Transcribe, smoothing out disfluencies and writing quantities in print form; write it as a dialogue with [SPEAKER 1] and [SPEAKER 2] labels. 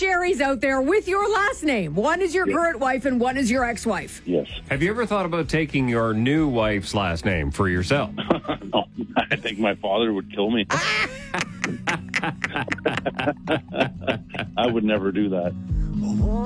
[SPEAKER 1] Sherrys out there with your last name. One is your current wife and one is your ex-wife.
[SPEAKER 2] Yes.
[SPEAKER 3] Have you ever thought about taking your new wife's last name for yourself?
[SPEAKER 2] No, I think my father would kill me. I would never do that.